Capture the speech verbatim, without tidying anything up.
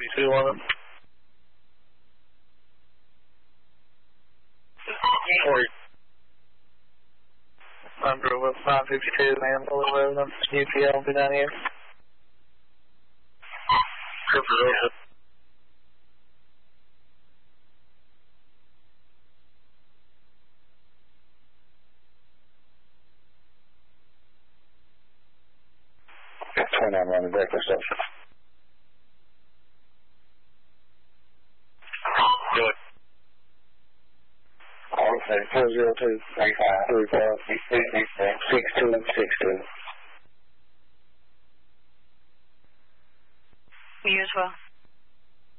forty-two on it. forty. I'm drove up five fifty-two, man. eleven, U P L, be down here. Tripper over. twenty-nine running breakfast station. Do it. Call say four zero two, eight five, three four, six two six two. You as well.